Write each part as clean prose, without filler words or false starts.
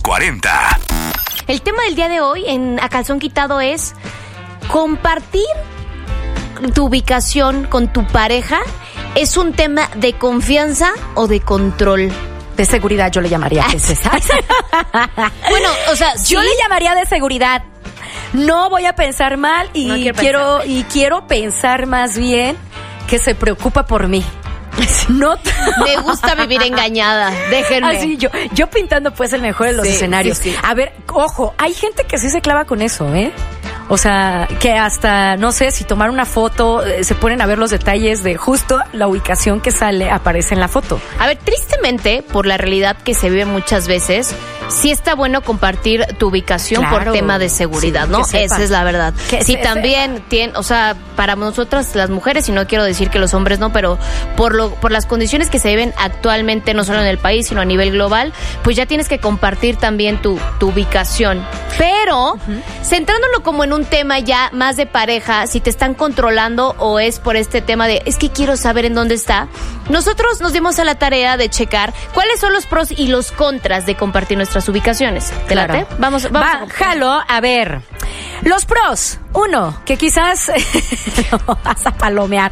40. El tema del día de hoy en A Calzón Quitado es compartir tu ubicación con tu pareja. ¿Es un tema de confianza o de control? De seguridad yo le llamaría. Bueno, o sea, yo le llamaría de seguridad. No voy a pensar mal y no quiero pensar más bien que se preocupa por mí. No, me gusta vivir engañada. Déjenme. Así yo pintando pues el mejor de los escenarios. Sí. A ver, ojo, hay gente que sí se clava con eso, ¿eh? O sea, que hasta, no sé, si tomar una foto, se ponen a ver los detalles de justo la ubicación que sale, aparece en la foto. A ver, tristemente, por la realidad que se vive muchas veces, sí está bueno compartir tu ubicación, claro, por tema de seguridad, sí, ¿no? Esa es la verdad. Sí, también tiene, o sea, para nosotras las mujeres, y no quiero decir que los hombres no, pero por las condiciones que se viven actualmente, no solo en el país, sino a nivel global, pues ya tienes que compartir también tu ubicación. Pero, centrándolo como en un tema ya más de pareja, si te están controlando o es por este tema de, es que quiero saber en dónde está, nosotros nos dimos a la tarea de checar cuáles son los pros y los contras de compartir nuestras ubicaciones. ¿Te late? Vamos. Jalo, a ver. Los pros. 1, que quizás vas a palomear.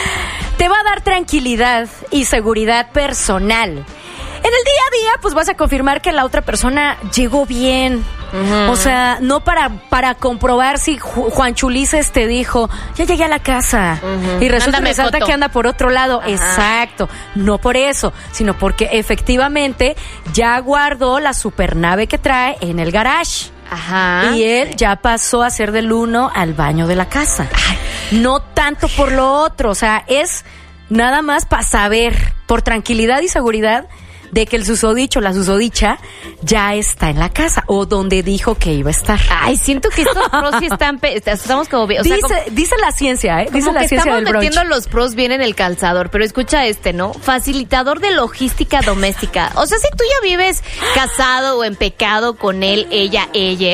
Te va a dar tranquilidad y seguridad personal. En el día a día, pues vas a confirmar que la otra persona llegó bien. O sea, no para comprobar si Juan Chulices te dijo, ya llegué a la casa. Y resalta que anda por otro lado. Ajá. Exacto. No por eso, sino porque efectivamente ya guardó la supernave que trae en el garage. Ajá. Y él ya pasó a ser del 1 al baño de la casa. Ay. No tanto por lo otro. O sea, es nada más para saber, por tranquilidad y seguridad, de que el susodicho, la susodicha, ya está en la casa o donde dijo que iba a estar. Ay, siento que estos pros sí estamos como bien. O sea, dice la ciencia, ¿eh? Dice la ciencia estamos del brunch. Metiendo los pros bien en el calzador, pero escucha ¿no? Facilitador de logística doméstica. O sea, si tú ya vives casado o en pecado con él, ella,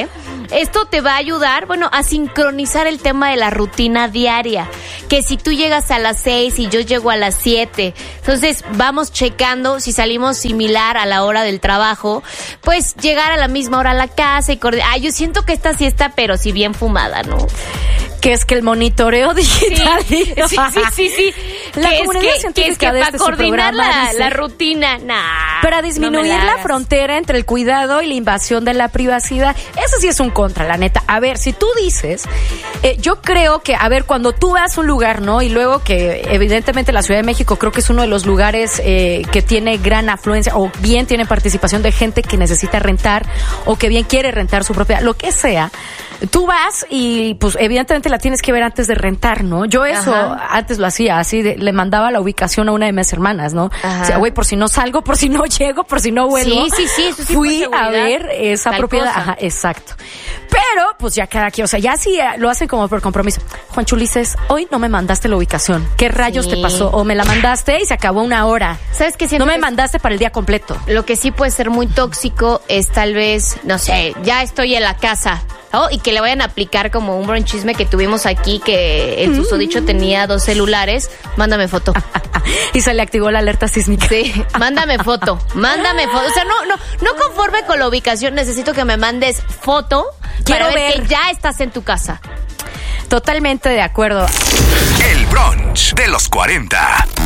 esto te va a ayudar, bueno, a sincronizar el tema de la rutina diaria. Que si tú llegas a las 6 y yo llego a las 7, entonces vamos checando si salimos similar a la hora del trabajo, pues llegar a la misma hora a la casa y yo siento que esta siesta, pero si bien fumada, ¿no? Que es que el monitoreo digital. Sí. La comunidad científica de para coordinar la rutina. Para disminuir la frontera entre el cuidado y la invasión de la privacidad. Eso sí es un contra, la neta. A ver, si tú dices, yo creo que, a ver, cuando tú vas a un lugar, ¿no? Y luego que evidentemente la Ciudad de México creo que es uno de los lugares que tiene gran afluencia o bien tiene participación de gente que necesita rentar o que bien quiere rentar su propia, lo que sea. Tú vas y pues evidentemente la tienes que ver antes de rentar, ¿no? Yo eso antes lo hacía así, le mandaba la ubicación a una de mis hermanas, ¿no? O sea, güey, por si no salgo, por si no llego, por si no vuelvo. Sí, eso sí. Fui a ver esa propiedad. Ajá, exacto. Pero pues ya cada quien, o sea, ya sí lo hacen como por compromiso. Juan Chulices, hoy no me mandaste la ubicación. ¿Qué rayos te pasó? O me la mandaste y se acabó una hora. ¿Sabes qué? No me mandaste para el día completo. Lo que sí puede ser muy tóxico es tal vez, no sé, ya estoy en la casa. Oh, y que le vayan a aplicar como un bronchisme que tuvimos aquí, que el susodicho tenía 2 celulares. Mándame foto. Y se le activó la alerta sísmica. Sí, mándame foto. O sea, no conforme con la ubicación, necesito que me mandes foto. Quiero ver que ya estás en tu casa. Totalmente de acuerdo. El brunch de los 40.